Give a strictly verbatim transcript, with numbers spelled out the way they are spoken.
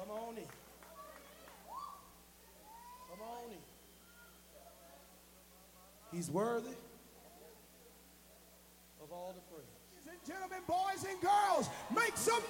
Come on in. Come on in. He's worthy of all the praise. Ladies and gentlemen, boys and girls, make some